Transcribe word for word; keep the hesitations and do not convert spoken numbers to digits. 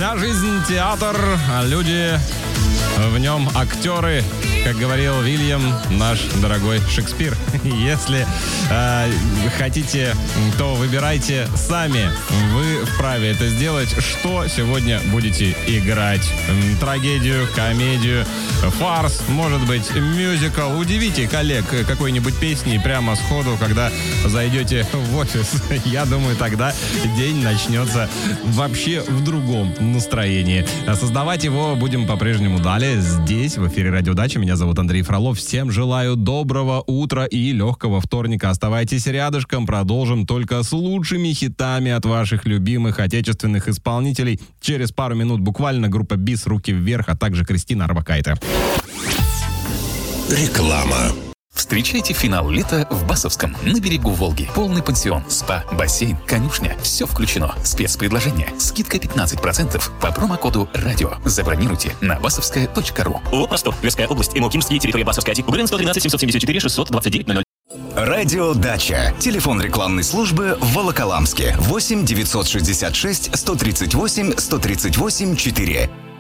Вся жизнь театр, а люди в нем актеры, как говорил Вильям, наш дорогой Шекспир. Если э, хотите, то выбирайте сами. Вы вправе это сделать. Что сегодня будете играть? Трагедию, комедию, фарс, может быть, мюзикл. Удивите коллег какой-нибудь песней прямо сходу, когда зайдете в офис. Я думаю, тогда день начнется вообще в другом настроении. Создавать его будем по-прежнему далее. Здесь, в эфире «Радио Дача». Меня зовут Андрей Фролов. Всем желаю доброго утра и легкого вторника. Оставайтесь рядышком. Продолжим только с лучшими хитами от ваших любимых отечественных исполнителей. Через пару минут буквально группа БИС «Руки вверх», а также Кристина Орбакайте. Реклама. Встречайте финал лета в Басовском, на берегу Волги. Полный пансион, спа, бассейн, конюшня. Все включено. Спецпредложение. Скидка пятнадцать процентов по промокоду «Радио». Забронируйте на басовская точка ру. Вот Ростов, Тверская область, Имокимский, территория Басовская. УГРН сто тринадцать семьсот семьдесят четыре шестьсот двадцать девять ноль ноль. Радио Дача. Телефон рекламной службы в Волоколамске. восемь девятьсот шестьдесят шесть сто тридцать восемь сто тридцать восемь четыре.